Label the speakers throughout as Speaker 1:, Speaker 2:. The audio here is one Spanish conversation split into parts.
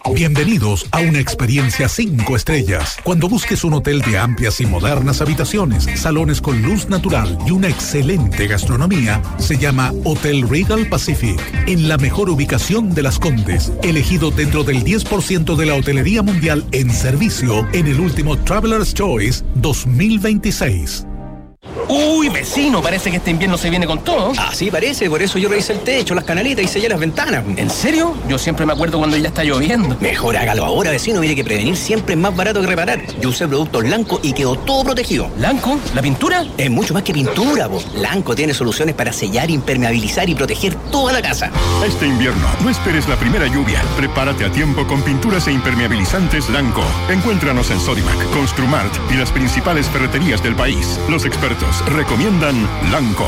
Speaker 1: Bienvenidos a una experiencia 5 estrellas. Cuando busques un hotel de amplias y modernas habitaciones, salones con luz natural y una excelente gastronomía, se llama Hotel Regal Pacific, en la mejor ubicación de Las Condes, elegido dentro del 10% de la hotelería mundial en servicio en el último Traveler's Choice 2026.
Speaker 2: Uy, vecino, parece que este invierno se viene con todo.
Speaker 3: Así parece, por eso yo revisé el techo, las canaletas y sellé las ventanas.
Speaker 2: ¿En serio? Yo siempre me acuerdo cuando ya está lloviendo.
Speaker 3: Mejor hágalo ahora, vecino, mire que prevenir siempre es más barato que reparar. Yo usé productos Lanco y quedó todo protegido.
Speaker 2: ¿Lanco? ¿La pintura?
Speaker 3: Es mucho más que pintura, po. Lanco tiene soluciones para sellar, impermeabilizar y proteger toda la casa.
Speaker 4: Este invierno, no esperes la primera lluvia. Prepárate a tiempo con pinturas e impermeabilizantes Lanco. Encuéntranos en Sodimac, Construmart y las principales ferreterías del país. Los expertos recomiendan Lanco.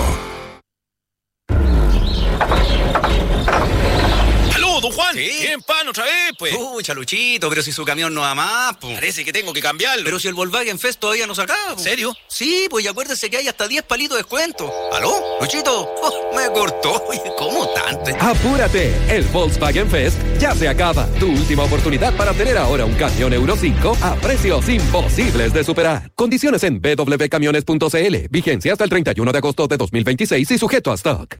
Speaker 5: ¡Aló, don Juan!
Speaker 3: ¿Sí?
Speaker 5: ¿Quieren pan otra vez, pues?
Speaker 3: Uy, Luchito, pero si su camión no va más, po.
Speaker 5: Parece que tengo que cambiarlo.
Speaker 3: Pero si el Volkswagen Fest todavía no se acaba, po.
Speaker 5: ¿Serio?
Speaker 3: Sí, pues y acuérdese que hay hasta 10 palitos de descuento. ¿Aló? Luchito, me cortó. Oye, ¿cómo tanto?
Speaker 6: ¡Apúrate! El Volkswagen Fest ya se acaba. Tu última oportunidad para tener ahora un camión Euro 5 a precios imposibles de superar. Condiciones en www.camiones.cl. Vigencia hasta el 31 de agosto de 2026 y sujeto a stock.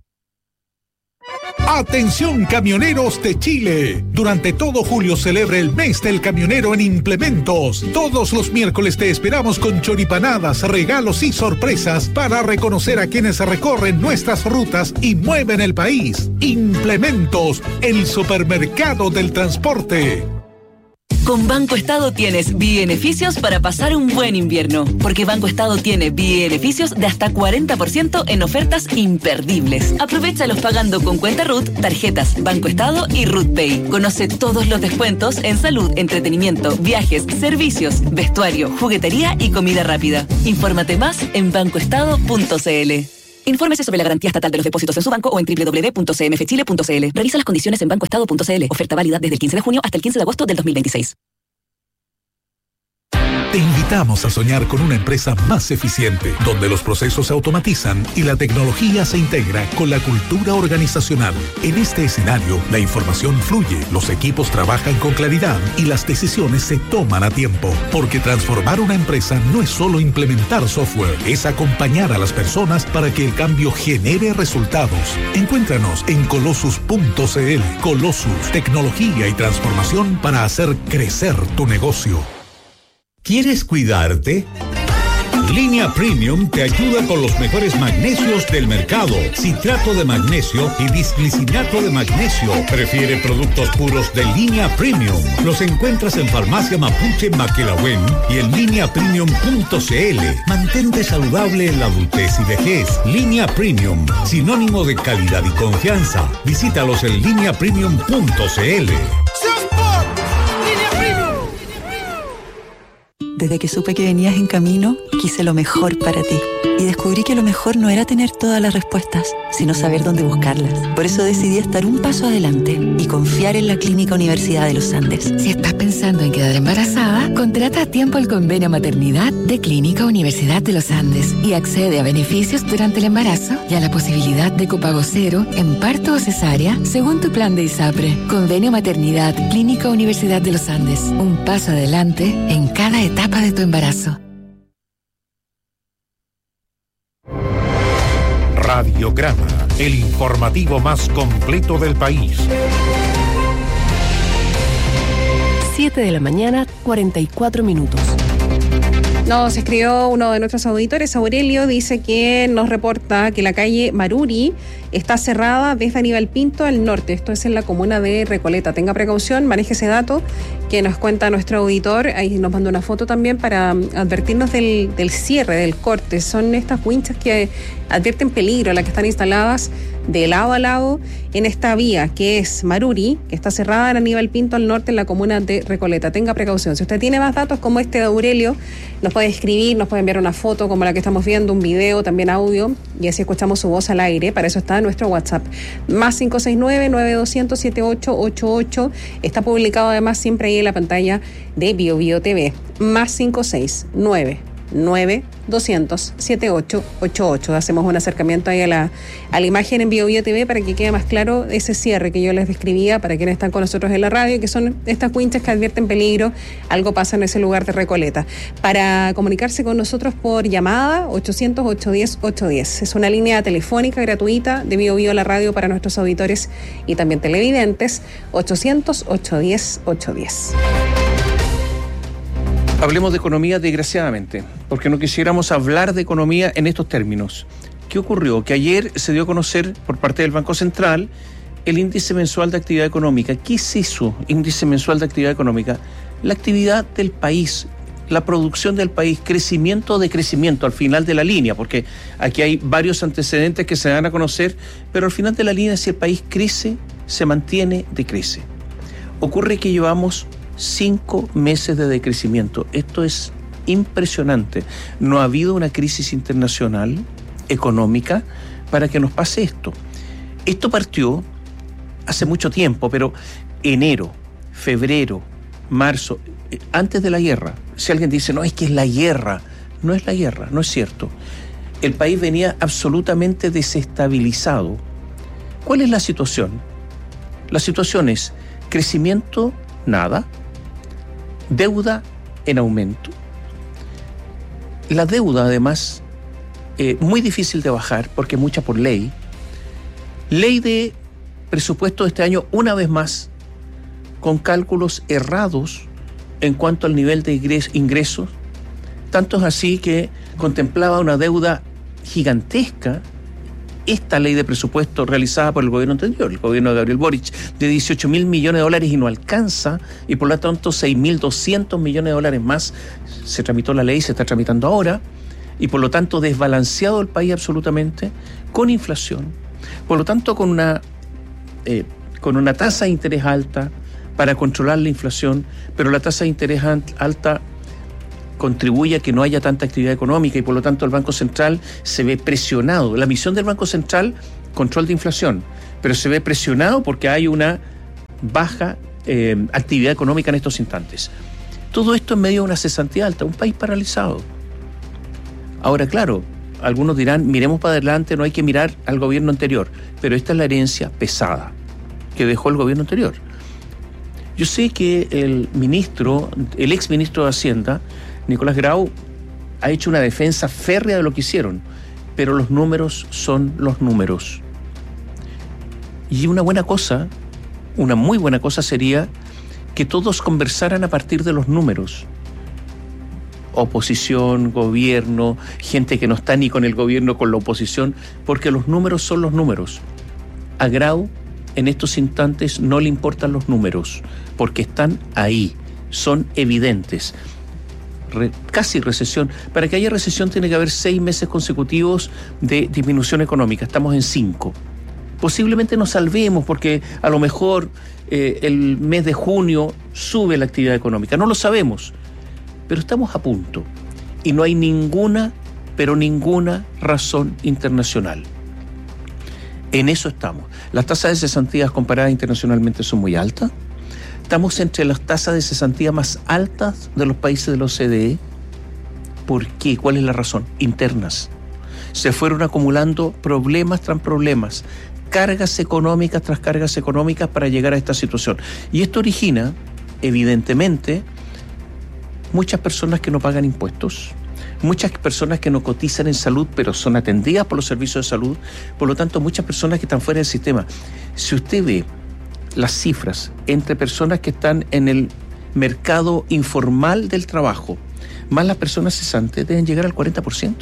Speaker 1: Atención camioneros de Chile. Durante todo julio celebra el mes del camionero en Implementos. Todos los miércoles te esperamos con choripanadas, regalos y sorpresas para reconocer a quienes recorren nuestras rutas y mueven el país. Implementos, el supermercado del transporte.
Speaker 7: Con Banco Estado tienes beneficios para pasar un buen invierno, porque Banco Estado tiene beneficios de hasta 40% en ofertas imperdibles. Aprovéchalos pagando con cuenta RUT, tarjetas Banco Estado y RUT Pay. Conoce todos los descuentos en salud, entretenimiento, viajes, servicios, vestuario, juguetería y comida rápida. Infórmate más en bancoestado.cl. Infórmese sobre la garantía estatal de los depósitos en su banco o en www.cmfchile.cl. Revisa las condiciones en bancoestado.cl. Oferta válida desde el 15 de junio hasta el 15 de agosto del 2026.
Speaker 1: Te invitamos a soñar con una empresa más eficiente, donde los procesos se automatizan y la tecnología se integra con la cultura organizacional. En este escenario, la información fluye, los equipos trabajan con claridad y las decisiones se toman a tiempo. Porque transformar una empresa no es solo implementar software, es acompañar a las personas para que el cambio genere resultados. Encuéntranos en Colossus.cl. Colossus, tecnología y transformación para hacer crecer tu negocio.
Speaker 8: ¿Quieres cuidarte? Línea Premium te ayuda con los mejores magnesios del mercado. Citrato de magnesio y bisglicinato de magnesio. Prefiere productos puros de Línea Premium. Los encuentras en Farmacia Mapuche Maquelahuen y en lineapremium.cl. Mantente saludable en la adultez y vejez. Línea Premium, sinónimo de calidad y confianza. Visítalos en lineapremium.cl.
Speaker 9: Desde que supe que venías en camino, quise lo mejor para ti. Y descubrí que lo mejor no era tener todas las respuestas, sino saber dónde buscarlas. Por eso decidí estar un paso adelante y confiar en la Clínica Universidad de los Andes.
Speaker 10: Si estás pensando en quedar embarazada, contrata a tiempo el convenio maternidad de Clínica Universidad de los Andes y accede a beneficios durante el embarazo y a la posibilidad de copago cero en parto o cesárea según tu plan de ISAPRE. Convenio maternidad Clínica Universidad de los Andes. Un paso adelante en cada etapa de tu embarazo.
Speaker 11: Radiograma, el informativo más completo del país.
Speaker 12: 7 de la mañana, 44 minutos.
Speaker 13: Nos escribió uno de nuestros auditores, Aurelio, dice que nos reporta que la calle Maruri está cerrada desde Aníbal Pinto al norte. Esto es en la comuna de Recoleta. Tenga precaución, maneje ese dato que nos cuenta nuestro auditor. Ahí nos manda una foto también para advertirnos del cierre, del corte. Son estas winchas que advierten peligro, las que están instaladas de lado a lado en esta vía, que es Maruri, que está cerrada en Aníbal Pinto al norte en la comuna de Recoleta. Tenga precaución. Si usted tiene más datos como este de Aurelio, nos puede escribir, nos puede enviar una foto como la que estamos viendo, un video, también audio, y así escuchamos su voz al aire. Para eso está nuestro WhatsApp, más 569-9200-7888. Está publicado además siempre ahí en la pantalla de BioBio TV, más 569 9-200-7888. Hacemos un acercamiento ahí a la imagen en Bio TV para que quede más claro ese cierre que yo les describía para quienes están con nosotros en la radio, que son estas winchas que advierten peligro, algo pasa en ese lugar de Recoleta. Para comunicarse con nosotros por llamada, 800-810-810. Es una línea telefónica gratuita de Bio la radio para nuestros auditores y también televidentes, 800-810-810.
Speaker 14: Hablemos de economía, desgraciadamente, porque no quisiéramos hablar de economía en estos términos. ¿Qué ocurrió? Que ayer se dio a conocer por parte del Banco Central el índice mensual de actividad económica. ¿Qué es eso, índice mensual de actividad económica? La actividad del país, la producción del país, crecimiento o decrecimiento al final de la línea, porque aquí hay varios antecedentes que se dan a conocer, pero al final de la línea, si el país crece, se mantiene, decrece. Ocurre que llevamos 5 meses de decrecimiento. Esto es impresionante. No ha habido una crisis internacional económica para que nos pase esto. Esto partió hace mucho tiempo, pero enero, febrero, marzo, antes de la guerra. Si alguien dice, no, es que es la guerra. No es la guerra, no es cierto. El país venía absolutamente desestabilizado. ¿Cuál es la situación? La situación es crecimiento, nada. Deuda en aumento. La deuda, además, muy difícil de bajar porque mucha por ley. Ley de presupuesto de este año, una vez más, con cálculos errados en cuanto al nivel de ingresos. Tanto es así que contemplaba una deuda gigantesca. Esta ley de presupuesto realizada por el gobierno anterior, el gobierno de Gabriel Boric, de 18.000 millones de dólares y no alcanza, y por lo tanto 6.200 millones de dólares más. Se tramitó la ley, se está tramitando ahora, y por lo tanto desbalanceado el país absolutamente, con inflación, por lo tanto con una tasa de interés alta para controlar la inflación, pero la tasa de interés alta contribuye a que no haya tanta actividad económica y por lo tanto el Banco Central se ve presionado. La misión del Banco Central, control de inflación, pero se ve presionado porque hay una baja actividad económica en estos instantes. Todo esto en medio de una cesantía alta, un país paralizado. Ahora, claro, algunos dirán, miremos para adelante, no hay que mirar al gobierno anterior, pero esta es la herencia pesada que dejó el gobierno anterior. Yo sé que el ex ministro de Hacienda, Nicolás Grau, ha hecho una defensa férrea de lo que hicieron, pero los números son los números. Y una muy buena cosa sería que todos conversaran a partir de los números. Oposición, gobierno, gente que no está ni con el gobierno, con la oposición, porque los números son los números. A Grau, en estos instantes, no le importan los números, porque están ahí, son evidentes. Casi recesión. Para que haya recesión tiene que haber 6 meses consecutivos de disminución económica. Estamos en 5. Posiblemente nos salvemos porque a lo mejor el mes de junio sube la actividad económica. No lo sabemos, pero estamos a punto. Y no hay ninguna razón internacional. En eso estamos. Las tasas de cesantía comparadas internacionalmente son muy altas. Estamos entre las tasas de cesantía más altas de los países de la OCDE. ¿Por qué? ¿Cuál es la razón? Internas. Se fueron acumulando problemas tras problemas, cargas económicas tras cargas económicas para llegar a esta situación. Y esto origina, evidentemente, muchas personas que no pagan impuestos, muchas personas que no cotizan en salud, pero son atendidas por los servicios de salud. Por lo tanto, muchas personas que están fuera del sistema. Si usted ve las cifras entre personas que están en el mercado informal del trabajo, más las personas cesantes, deben llegar al 40%.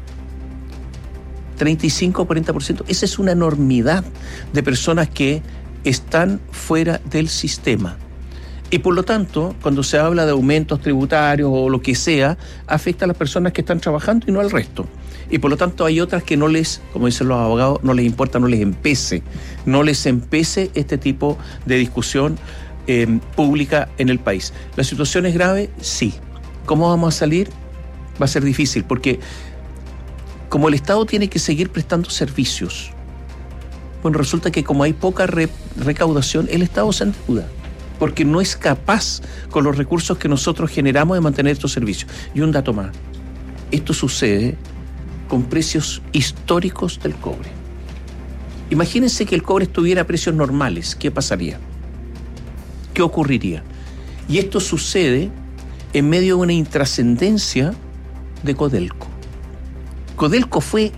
Speaker 14: 35-40%. Esa es una enormidad de personas que están fuera del sistema. Y por lo tanto, cuando se habla de aumentos tributarios o lo que sea, afecta a las personas que están trabajando y no al resto. Y por lo tanto hay otras que no les, como dicen los abogados, no les importa, no les empece este tipo de discusión pública en el país. ¿La situación es grave? Sí. ¿Cómo vamos a salir? Va a ser difícil, porque como el Estado tiene que seguir prestando servicios, bueno, resulta que como hay poca recaudación, el Estado se endeuda, porque no es capaz con los recursos que nosotros generamos de mantener estos servicios. Y un dato más. esto sucede con precios históricos del cobre. Imagínense que el cobre estuviera a precios normales. ¿Qué pasaría? ¿Qué ocurriría? Y esto sucede en medio de una intrascendencia de Codelco. Codelco fue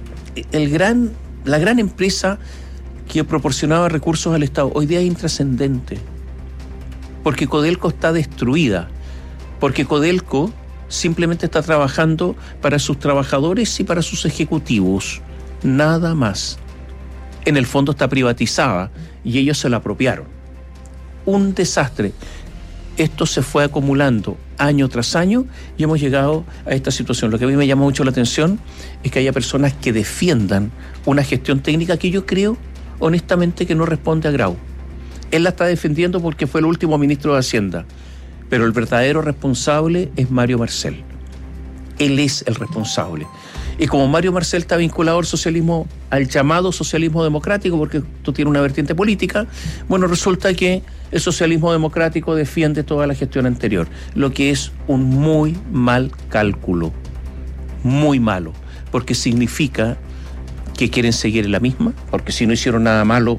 Speaker 14: la gran empresa que proporcionaba recursos al Estado. Hoy día es intrascendente, porque Codelco está destruida, porque Codelco simplemente está trabajando para sus trabajadores y para sus ejecutivos, nada más. En el fondo está privatizada y ellos se la apropiaron. Un desastre. Esto se fue acumulando año tras año y hemos llegado a esta situación. Lo que a mí me llama mucho la atención es que haya personas que defiendan una gestión técnica que yo creo, honestamente, que no responde a Grau. Él la está defendiendo porque fue el último ministro de Hacienda, pero el verdadero responsable es Mario Marcel. Él es el responsable. Y como Mario Marcel está vinculado al socialismo, al llamado socialismo democrático, porque esto tiene una vertiente política, bueno, resulta que el socialismo democrático defiende toda la gestión anterior, lo que es un muy mal cálculo, muy malo, porque significa que quieren seguir en la misma, porque si no hicieron nada malo,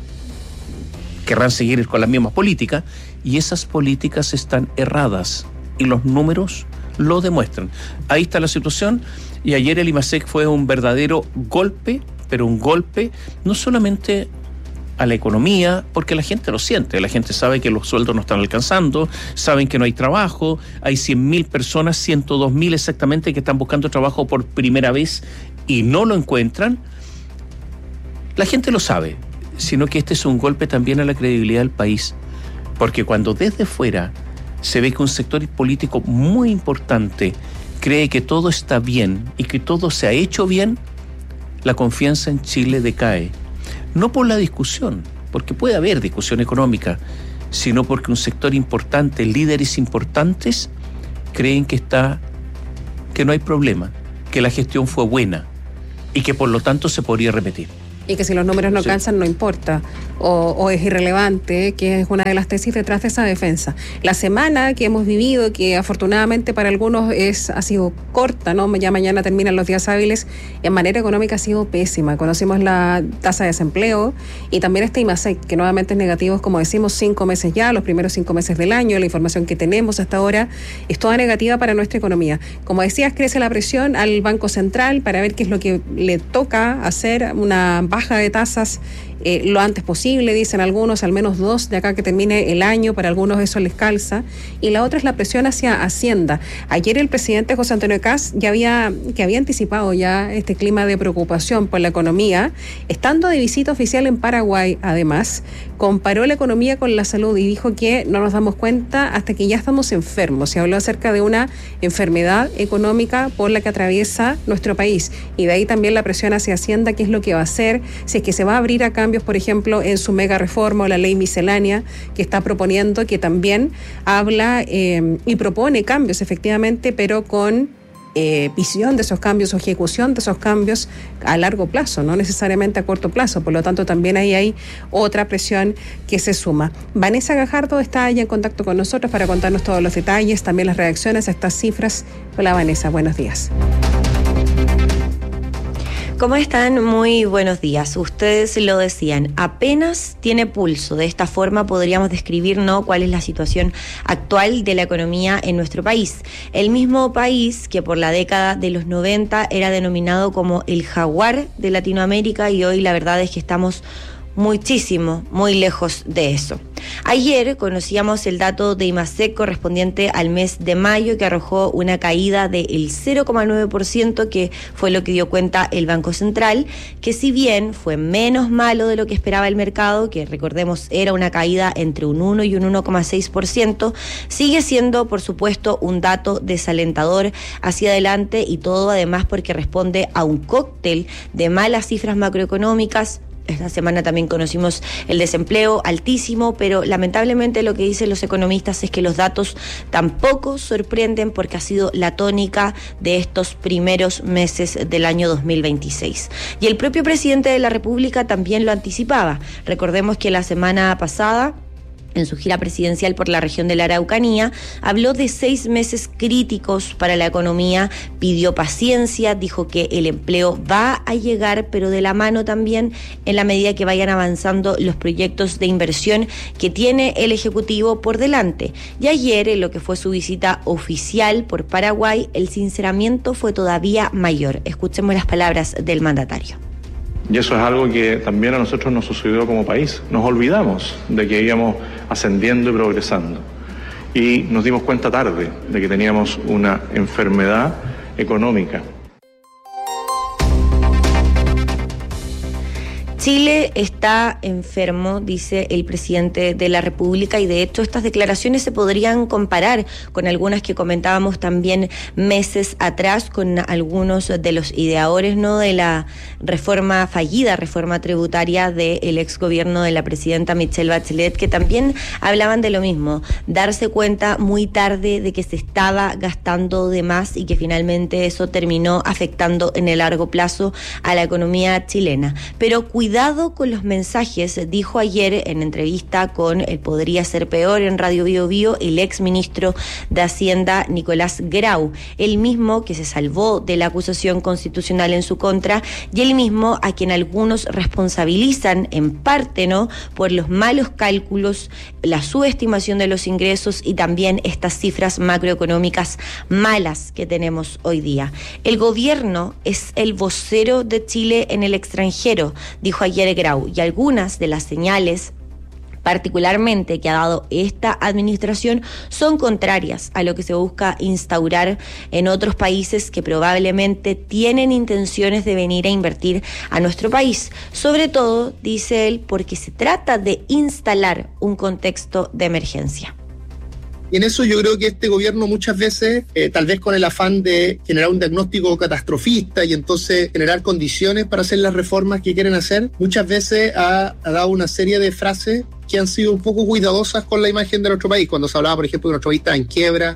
Speaker 14: querrán seguir con las mismas políticas, y esas políticas están erradas, y los números lo demuestran. Ahí está la situación, y ayer el IMASEC fue un verdadero golpe, pero un golpe no solamente a la economía, porque la gente lo siente, la gente sabe que los sueldos no están alcanzando, saben que no hay trabajo, hay 100.000 personas, 102.000 exactamente, que están buscando trabajo por primera vez y no lo encuentran. La gente lo sabe, sino que este es un golpe también a la credibilidad del país, porque cuando desde fuera se ve que un sector político muy importante cree que todo está bien y que todo se ha hecho bien, la confianza en Chile decae. No por la discusión, porque puede haber discusión económica, sino porque un sector importante, líderes importantes, creen que no hay problema, que la gestión fue buena y que por lo tanto se podría repetir.
Speaker 13: Y que si los números no alcanzan, no importa, o es irrelevante, que es una de las tesis detrás de esa defensa. La semana que hemos vivido, que afortunadamente para algunos ha sido corta, ¿no? Ya mañana terminan los días hábiles, en manera económica ha sido pésima. Conocimos la tasa de desempleo y también este IMASEC, que nuevamente es negativo, como decimos, 5 meses ya, los primeros 5 meses del año. La información que tenemos hasta ahora es toda negativa para nuestra economía. Como decías, crece la presión al Banco Central para ver qué es lo que le toca hacer, una baja de tasas lo antes posible, dicen algunos, al menos 2 de acá que termine el año, para algunos eso les calza, y la otra es la presión hacia Hacienda. Ayer el presidente José Antonio Kast había anticipado ya este clima de preocupación por la economía, estando de visita oficial en Paraguay. Además, comparó la economía con la salud y dijo que no nos damos cuenta hasta que ya estamos enfermos. Se habló acerca de una enfermedad económica por la que atraviesa nuestro país, y de ahí también la presión hacia Hacienda, qué es lo que va a hacer, si es que se va a abrir a cambios, por ejemplo, en su mega reforma o la ley miscelánea que está proponiendo, que también habla y propone cambios efectivamente, pero con visión de esos cambios o ejecución de esos cambios a largo plazo, no necesariamente a corto plazo. Por lo tanto, también ahí hay otra presión que se suma. Vanessa Gajardo está ya en contacto con nosotros para contarnos todos los detalles, también las reacciones a estas cifras. Hola Vanessa, buenos días.
Speaker 15: ¿Cómo están? Muy buenos días. Ustedes lo decían, apenas tiene pulso. De esta forma podríamos describir, ¿no?, cuál es la situación actual de la economía en nuestro país. El mismo país que por la década de los 90 era denominado como el jaguar de Latinoamérica, y hoy la verdad es que estamos muy lejos de eso. Ayer conocíamos el dato de IMASEC correspondiente al mes de mayo, que arrojó una caída del 0,9%, que fue lo que dio cuenta el Banco Central, que si bien fue menos malo de lo que esperaba el mercado, que recordemos era una caída entre un 1 y un 1,6%, sigue siendo por supuesto un dato desalentador hacia adelante, y todo además porque responde a un cóctel de malas cifras macroeconómicas. Esta semana también conocimos el desempleo altísimo, pero lamentablemente lo que dicen los economistas es que los datos tampoco sorprenden, porque ha sido la tónica de estos primeros meses del año 2026. Y el propio presidente de la República también lo anticipaba. Recordemos que la semana pasada en su gira presidencial por la región de la Araucanía, habló de 6 meses críticos para la economía, pidió paciencia, dijo que el empleo va a llegar, pero de la mano también en la medida que vayan avanzando los proyectos de inversión que tiene el Ejecutivo por delante. Y ayer, en lo que fue su visita oficial por Paraguay, el sinceramiento fue todavía mayor. Escuchemos las palabras del mandatario.
Speaker 16: Y eso es algo que también a nosotros nos sucedió como país. Nos olvidamos de que íbamos ascendiendo y progresando. Y nos dimos cuenta tarde de que teníamos una enfermedad económica.
Speaker 15: Chile está enfermo, dice el presidente de la República, y de hecho estas declaraciones se podrían comparar con algunas que comentábamos también meses atrás con algunos de los ideadores, ¿no?, de la reforma fallida, reforma tributaria del exgobierno de la presidenta Michelle Bachelet, que también hablaban de lo mismo, darse cuenta muy tarde de que se estaba gastando de más y que finalmente eso terminó afectando en el largo plazo a la economía chilena. Pero cuidado con los mensajes, dijo ayer en entrevista con el Podría Ser Peor en Radio Bio Bio el exministro de Hacienda Nicolás Grau, el mismo que se salvó de la acusación constitucional en su contra y el mismo a quien algunos responsabilizan en parte, ¿no?, por los malos cálculos, la subestimación de los ingresos y también estas cifras macroeconómicas malas que tenemos hoy día. El gobierno es el vocero de Chile en el extranjero, dijo ayer Grau, y algunas de las señales particularmente que ha dado esta administración son contrarias a lo que se busca instaurar en otros países que probablemente tienen intenciones de venir a invertir a nuestro país, sobre todo, dice él, porque se trata de instalar un contexto de emergencia.
Speaker 17: Y en eso yo creo que este gobierno muchas veces, tal vez con el afán de generar un diagnóstico catastrofista y entonces generar condiciones para hacer las reformas que quieren hacer, muchas veces ha dado una serie de frases que han sido un poco cuidadosas con la imagen de nuestro país, cuando se hablaba, por ejemplo, de nuestro país está en quiebra.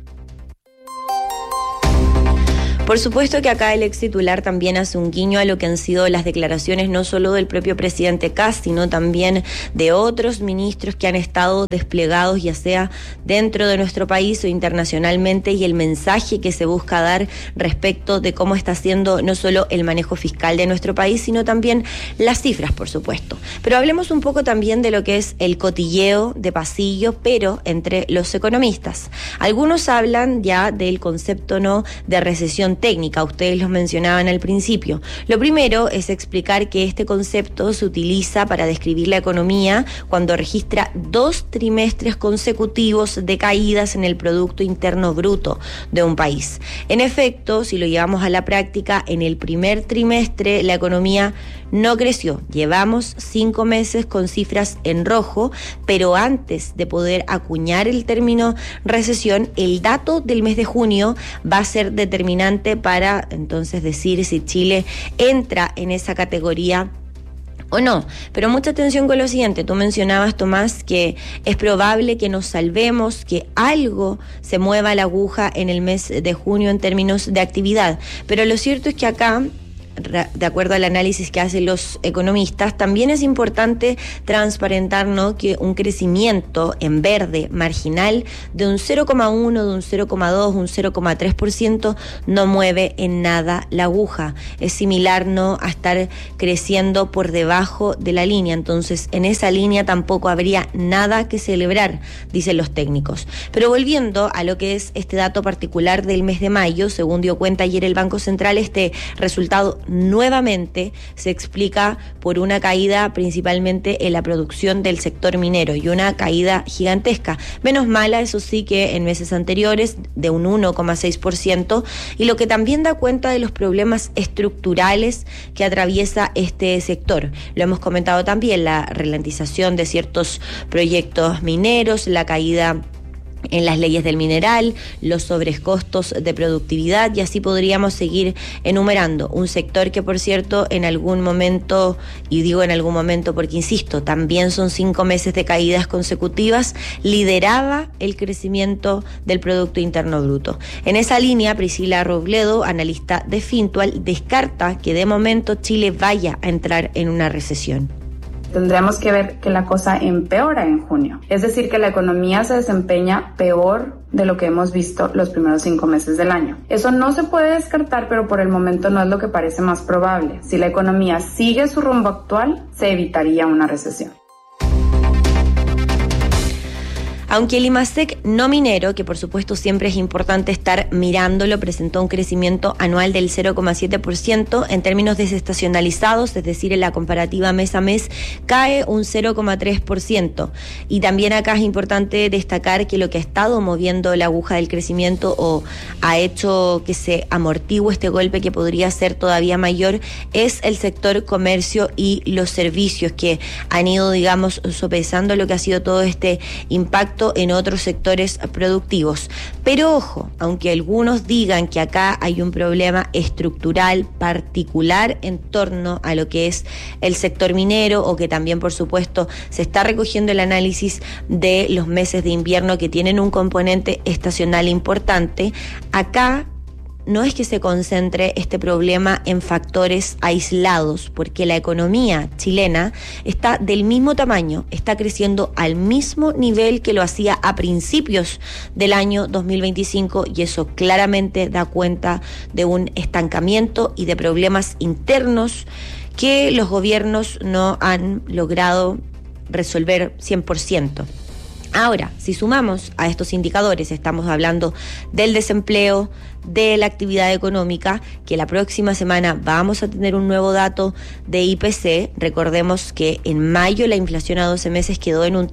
Speaker 15: Por supuesto que acá el ex titular también hace un guiño a lo que han sido las declaraciones no solo del propio presidente Kast, sino también de otros ministros que han estado desplegados ya sea dentro de nuestro país o internacionalmente, y el mensaje que se busca dar respecto de cómo está siendo no solo el manejo fiscal de nuestro país, sino también las cifras, por supuesto. Pero hablemos un poco también de lo que es el cotilleo de pasillo, pero entre los economistas. Algunos hablan ya del concepto, ¿no?, de recesión técnica, ustedes los mencionaban al principio. Lo primero es explicar que este concepto se utiliza para describir la economía cuando registra 2 trimestres consecutivos de caídas en el Producto Interno Bruto de un país. En efecto, si lo llevamos a la práctica, en el primer trimestre la economía no creció. Llevamos 5 meses con cifras en rojo, pero antes de poder acuñar el término recesión, el dato del mes de junio va a ser determinante para entonces decir si Chile entra en esa categoría o no. Pero mucha atención con lo siguiente, tú mencionabas, Tomás, que es probable que nos salvemos, que algo se mueva la aguja en el mes de junio en términos de actividad, pero lo cierto es que acá, de acuerdo al análisis que hacen los economistas, también es importante transparentar, ¿no?, que un crecimiento en verde marginal de un 0,1, de un 0,2, un 0,3% no mueve en nada la aguja. Es similar, ¿no?, a estar creciendo por debajo de la línea. Entonces, en esa línea tampoco habría nada que celebrar, dicen los técnicos. Pero volviendo a lo que es este dato particular del mes de mayo, según dio cuenta ayer el Banco Central, este resultado nuevamente se explica por una caída principalmente en la producción del sector minero y una caída gigantesca, menos mala, eso sí, que en meses anteriores, de un 1,6%, y lo que también da cuenta de los problemas estructurales que atraviesa este sector. Lo hemos comentado también, la ralentización de ciertos proyectos mineros, la caída en las leyes del mineral, los sobrecostos de productividad, y así podríamos seguir enumerando. Un sector que, por cierto, en algún momento, y digo en algún momento porque insisto, también son 5 meses de caídas consecutivas, lideraba el crecimiento del Producto Interno Bruto. En esa línea, Priscila Robledo, analista de Fintual, descarta que de momento Chile vaya a entrar en una recesión.
Speaker 18: tendremos que ver que la cosa empeora en junio. Es decir, que la economía se desempeña peor de lo que hemos visto los primeros 5 meses del año. Eso no se puede descartar, pero por el momento no es lo que parece más probable. Si la economía sigue su rumbo actual, se evitaría una recesión.
Speaker 15: Aunque el IMASEC no minero, que por supuesto siempre es importante estar mirándolo, presentó un crecimiento anual del 0,7%, en términos desestacionalizados, es decir, en la comparativa mes a mes, cae un 0,3%. Y también acá es importante destacar que lo que ha estado moviendo la aguja del crecimiento o ha hecho que se amortigue este golpe que podría ser todavía mayor es el sector comercio y los servicios, que han ido, digamos, sopesando lo que ha sido todo este impacto en otros sectores productivos. Pero ojo, aunque algunos digan que acá hay un problema estructural particular en torno a lo que es el sector minero, o que también, por supuesto, se está recogiendo el análisis de los meses de invierno que tienen un componente estacional importante, acá no es que se concentre este problema en factores aislados, porque la economía chilena está del mismo tamaño, está creciendo al mismo nivel que lo hacía a principios del año 2025, y eso claramente da cuenta de un estancamiento y de problemas internos que los gobiernos no han logrado resolver 100%. Ahora, si sumamos a estos indicadores, estamos hablando del desempleo, de la actividad económica, que la próxima semana vamos a tener un nuevo dato de IPC. Recordemos que en mayo la inflación a 12 meses quedó en un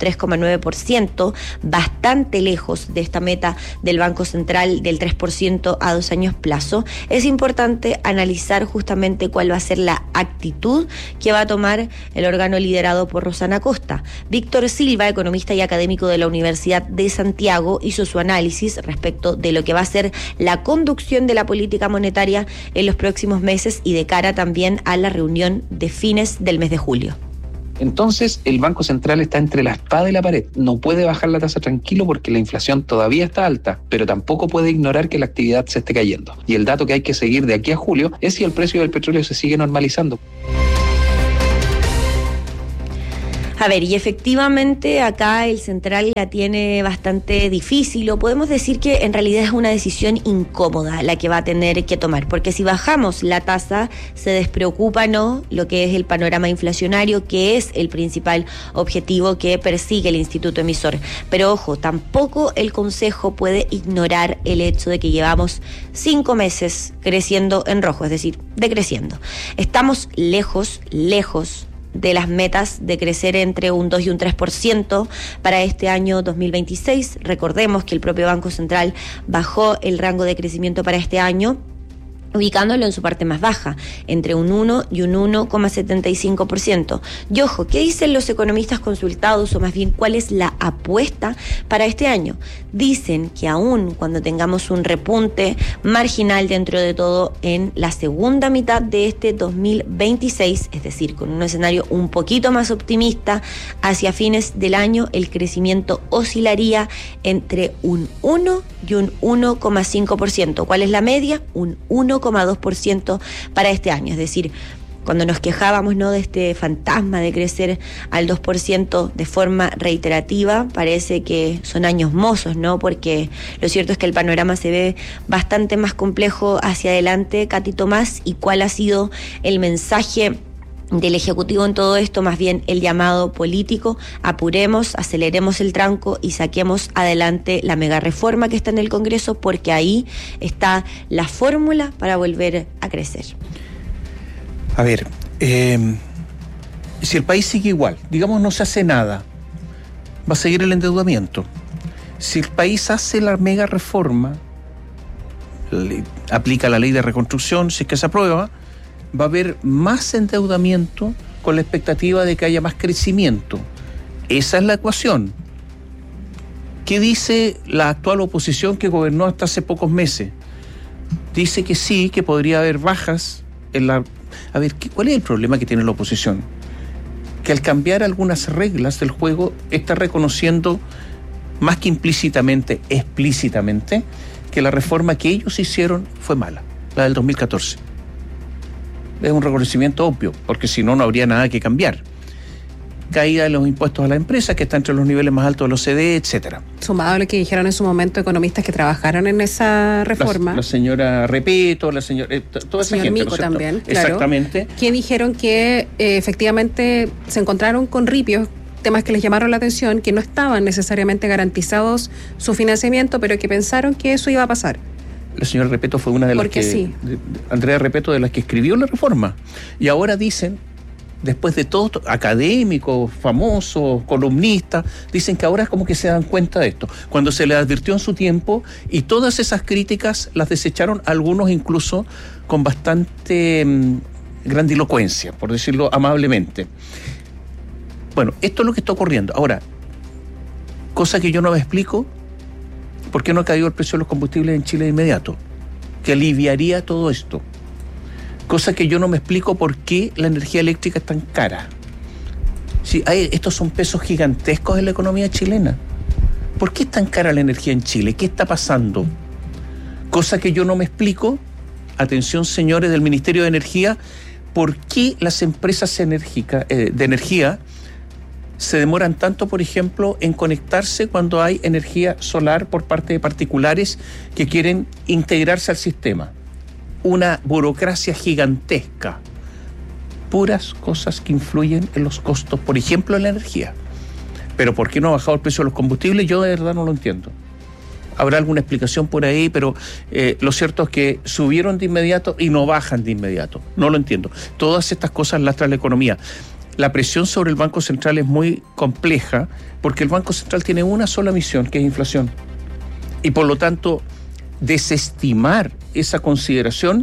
Speaker 15: 3,9%, bastante lejos de esta meta del Banco Central del 3% a 2 años plazo. Es importante analizar justamente cuál va a ser la actitud que va a tomar el órgano liderado por Rosana Costa. Víctor Silva, economista y académico de la Universidad de Santiago, hizo su análisis respecto de lo que va a ser la conducción de la política monetaria en los próximos meses y de cara también a la reunión de fines del mes de julio.
Speaker 19: Entonces, el Banco Central está entre la espada y la pared. No puede bajar la tasa tranquilo porque la inflación todavía está alta, pero tampoco puede ignorar que la actividad se esté cayendo. Y el dato que hay que seguir de aquí a julio es si el precio del petróleo se sigue normalizando.
Speaker 15: A ver, y efectivamente acá el central la tiene bastante difícil, o podemos decir que en realidad es una decisión incómoda la que va a tener que tomar, porque si bajamos la tasa se despreocupa, ¿no?, lo que es el panorama inflacionario, que es el principal objetivo que persigue el instituto emisor. Pero ojo, tampoco el Consejo puede ignorar el hecho de que llevamos 5 meses creciendo en rojo, es decir, decreciendo. Estamos lejos de las metas de crecer entre un 2 y un 3% para este año 2026. Recordemos que el propio Banco Central bajó el rango de crecimiento para este año, ubicándolo en su parte más baja, entre un 1 y un 1,75%. Y ojo, ¿qué dicen los economistas consultados, o más bien cuál es la apuesta para este año? Dicen que aún cuando tengamos un repunte marginal dentro de todo en la segunda mitad de este 2026, es decir, con un escenario un poquito más optimista, hacia fines del año el crecimiento oscilaría entre un 1 y un 1,5%. ¿Cuál es la media? Un 1,2% para este año, es decir, cuando nos quejábamos, ¿no?, de este fantasma de crecer al 2% de forma reiterativa, parece que son años mozos, ¿no?, porque lo cierto es que el panorama se ve bastante más complejo hacia adelante. Katy Tomás, ¿y cuál ha sido el mensaje del Ejecutivo en todo esto? Más bien el llamado político: apuremos, aceleremos el tranco y saquemos adelante la mega reforma que está en el Congreso, porque ahí está la fórmula para volver a crecer.
Speaker 14: A ver, si el país sigue igual, digamos no se hace nada, va a seguir el endeudamiento. Si el país hace la mega reforma, aplica la ley de reconstrucción, si es que se aprueba, va a haber más endeudamiento con la expectativa de que haya más crecimiento. Esa es la ecuación. ¿Qué dice la actual oposición que gobernó hasta hace pocos meses? Dice que sí, que podría haber bajas en la... A ver, ¿cuál es el problema que tiene la oposición? Que al cambiar algunas reglas del juego está reconociendo, más que implícitamente, explícitamente, que la reforma que ellos hicieron fue mala, la del 2014. Es un reconocimiento obvio, porque si no, no habría nada que cambiar. caída de los impuestos a las empresas, que está entre los niveles más altos de los OCDE, etcétera.
Speaker 13: Sumado a lo que dijeron en su momento economistas que trabajaron en esa reforma.
Speaker 14: La señora Repeto, la señora... toda esa gente,
Speaker 13: Mico
Speaker 14: ¿no es cierto?
Speaker 13: también, claro.
Speaker 14: Exactamente.
Speaker 13: Que dijeron que efectivamente se encontraron con ripios, temas que les llamaron la atención, que no estaban necesariamente garantizados su financiamiento, pero que pensaron que eso iba a pasar.
Speaker 14: La señora Repeto fue una de las que...
Speaker 13: Sí.
Speaker 14: Andrea Repeto, de las que escribió la reforma. Y ahora dicen, después de todo, académicos, famosos, columnistas, dicen que ahora es como que se dan cuenta de esto. Cuando se les advirtió en su tiempo, y todas esas críticas las desecharon, algunos incluso con bastante grandilocuencia, por decirlo amablemente. Bueno, esto es lo que está ocurriendo. Ahora, cosa que yo no me explico, ¿por qué no ha caído el precio de los combustibles en Chile de inmediato? Que aliviaría todo esto. Cosa que yo no me explico por qué la energía eléctrica es tan cara. Sí, estos son pesos gigantescos en la economía chilena. ¿Por qué es tan cara la energía en Chile? ¿Qué está pasando? Cosa que yo no me explico. Atención, señores del Ministerio de Energía, ¿por qué las empresas de energía se demoran tanto, por ejemplo, en conectarse cuando hay energía solar por parte de particulares que quieren integrarse al sistema? Una burocracia gigantesca. Puras cosas que influyen en los costos, por ejemplo, en la energía. Pero ¿por qué no ha bajado el precio de los combustibles? Yo de verdad no lo entiendo. Habrá alguna explicación por ahí, pero lo cierto es que subieron de inmediato y no bajan de inmediato. No lo entiendo. Todas estas cosas lastran la economía. La presión sobre el Banco Central es muy compleja porque el Banco Central tiene una sola misión, que es inflación. Y por lo tanto, desestimar esa consideración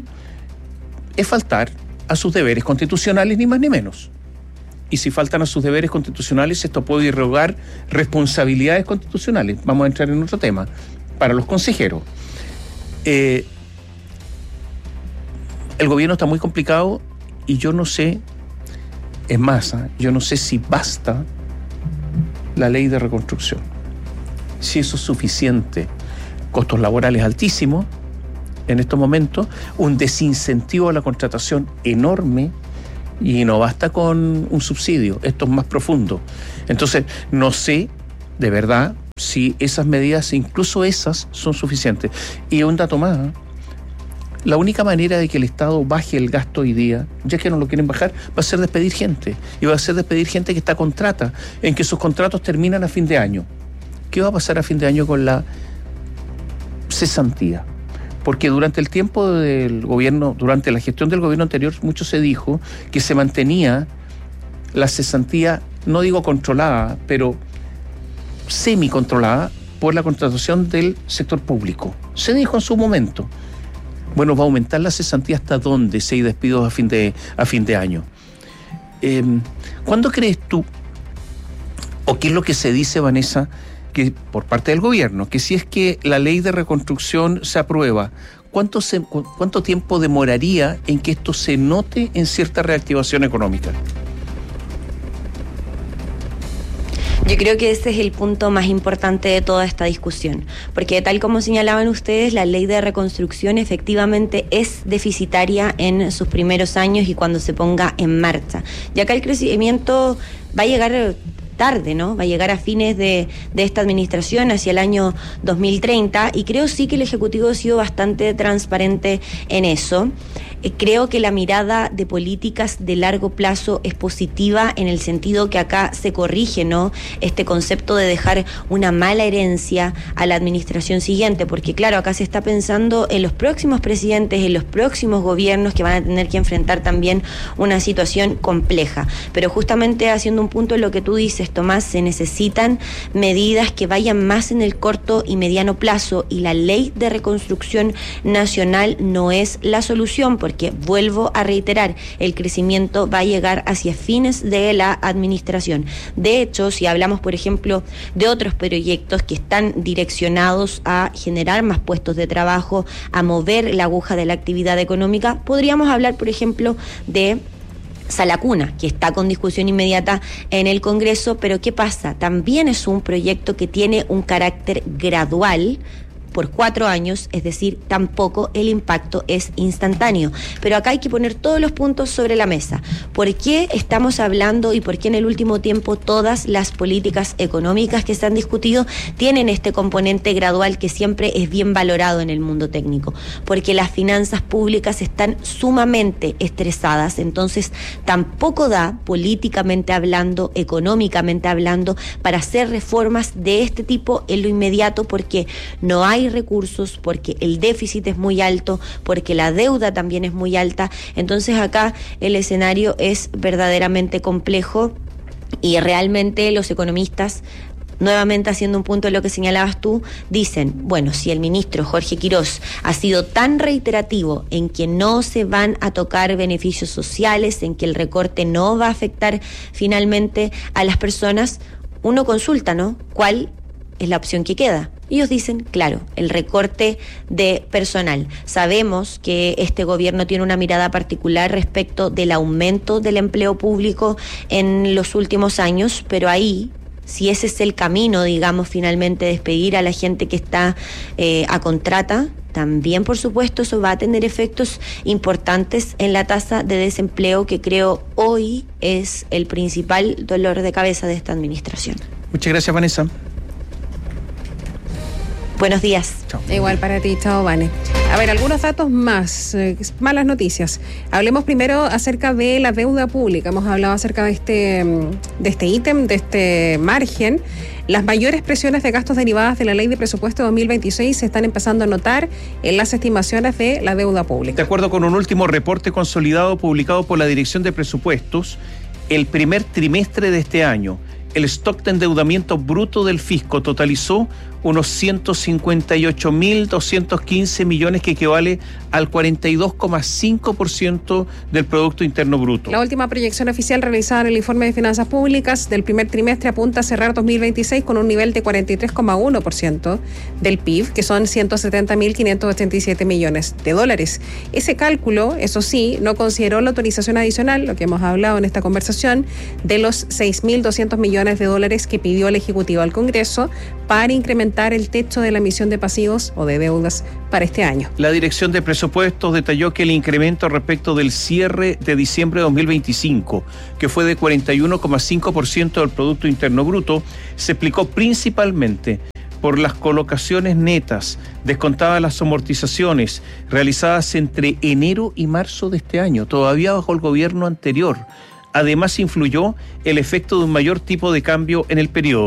Speaker 14: es faltar a sus deberes constitucionales, ni más ni menos. Y si faltan a sus deberes constitucionales, esto puede irrogar responsabilidades constitucionales. Vamos a entrar en otro tema. Para los consejeros, el gobierno está muy complicado y yo no sé, es más, yo no sé si basta la ley de reconstrucción, si eso es suficiente. Costos laborales altísimos en estos momentos, un desincentivo a la contratación enorme, y no basta con un subsidio, esto es más profundo. Entonces, no sé, de verdad, si esas medidas, incluso esas, son suficientes. Y un dato más, la única manera de que el Estado baje el gasto hoy día, ya que no lo quieren bajar, va a ser despedir gente. Y va a ser despedir gente que está contrata, en que sus contratos terminan a fin de año. ¿Qué va a pasar a fin de año con la cesantía? Porque durante el tiempo del gobierno, durante la gestión del gobierno anterior, mucho se dijo que se mantenía la cesantía, no digo controlada, pero semi-controlada por la contratación del sector público. Se dijo en su momento. Bueno, va a aumentar la cesantía hasta dónde si hay despidos a fin de año. ¿Cuándo crees tú, o qué es lo que se dice, Vanessa, que por parte del gobierno, que si es que la ley de reconstrucción se aprueba, ¿cuánto tiempo demoraría en que esto se note en cierta reactivación económica?
Speaker 15: Yo creo que ese es el punto más importante de toda esta discusión, porque tal como señalaban ustedes, la ley de reconstrucción efectivamente es deficitaria en sus primeros años y cuando se ponga en marcha. Y acá el crecimiento va a llegar tarde, ¿no? Va a llegar a fines de esta administración, hacia el año 2030, y creo sí que el Ejecutivo ha sido bastante transparente en eso. Creo que la mirada de políticas de largo plazo es positiva en el sentido que acá se corrige, ¿no?, este concepto de dejar una mala herencia a la administración siguiente, porque claro, acá se está pensando en los próximos presidentes, en los próximos gobiernos que van a tener que enfrentar también una situación compleja. Pero justamente haciendo un punto en lo que tú dices, Tomás, se necesitan medidas que vayan más en el corto y mediano plazo, y la ley de reconstrucción nacional no es la solución, porque vuelvo a reiterar, el crecimiento va a llegar hacia fines de la administración. De hecho, si hablamos, por ejemplo, de otros proyectos que están direccionados a generar más puestos de trabajo, a mover la aguja de la actividad económica, podríamos hablar, por ejemplo, de Sala Cuna, que está con discusión inmediata en el Congreso, pero ¿qué pasa? También es un proyecto que tiene un carácter gradual, por 4 años, es decir, tampoco el impacto es instantáneo. Pero acá hay que poner todos los puntos sobre la mesa. ¿Por qué estamos hablando y por qué en el último tiempo todas las políticas económicas que se han discutido tienen este componente gradual que siempre es bien valorado en el mundo técnico? Porque las finanzas públicas están sumamente estresadas, entonces tampoco da, políticamente hablando, económicamente hablando, para hacer reformas de este tipo en lo inmediato, porque no hay recursos, porque el déficit es muy alto, porque la deuda también es muy alta. Entonces acá el escenario es verdaderamente complejo y realmente los economistas, nuevamente haciendo un punto de lo que señalabas tú, dicen, bueno, si el ministro Jorge Quirós ha sido tan reiterativo en que no se van a tocar beneficios sociales, en que el recorte no va a afectar finalmente a las personas, uno consulta, ¿no? ¿Cuál es la opción que queda? Ellos dicen, claro, el recorte de personal. Sabemos que este gobierno tiene una mirada particular respecto del aumento del empleo público en los últimos años, pero ahí, si ese es el camino, digamos, finalmente despedir a la gente que está a contrata, también, por supuesto, eso va a tener efectos importantes en la tasa de desempleo, que creo hoy es el principal dolor de cabeza de esta administración.
Speaker 14: Muchas gracias, Vanessa.
Speaker 15: Buenos días.
Speaker 14: Chao.
Speaker 13: Igual para ti, chao, Vane. A ver, algunos datos más, malas noticias. Hablemos primero acerca de la deuda pública. Hemos hablado acerca de este ítem, de este margen. Las mayores presiones de gastos derivadas de la Ley de Presupuesto 2026 se están empezando a notar en las estimaciones de la deuda pública.
Speaker 14: De acuerdo con un último reporte consolidado publicado por la Dirección de Presupuestos, el primer trimestre de este año, el stock de endeudamiento bruto del fisco totalizó unos 158.215 millones, que equivale al 42,5% del Producto Interno Bruto.
Speaker 13: La última proyección oficial realizada en el informe de finanzas públicas del primer trimestre apunta a cerrar 2026 con un nivel de 43,1% del PIB, que son 170.587 millones de dólares. Ese cálculo, eso sí, no consideró la autorización adicional, lo que hemos hablado en esta conversación, de los 6.200 millones de dólares que pidió el Ejecutivo al Congreso para incrementar el techo de la emisión de pasivos o de deudas para este año.
Speaker 14: La Dirección de Presupuestos detalló que el incremento respecto del cierre de diciembre de 2025, que fue de 41,5% del Producto Interno Bruto, se explicó principalmente por las colocaciones netas, descontadas las amortizaciones realizadas entre enero y marzo de este año, todavía bajo el gobierno anterior. Además, influyó el efecto de un mayor tipo de cambio en el periodo.